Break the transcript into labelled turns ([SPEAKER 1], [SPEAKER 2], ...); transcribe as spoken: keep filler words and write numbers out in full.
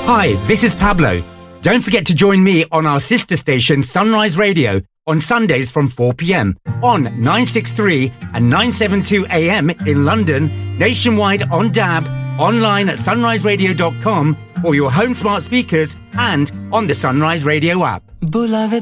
[SPEAKER 1] Hi, this is Pablo. Don't forget to join me on our sister station Sunrise Radio on Sundays from four p.m. on nine sixty-three and nine seventy-two A M in London, nationwide on D A B, online at sunrise radio dot com or your home smart speakers and on the Sunrise Radio app.
[SPEAKER 2] बुलावे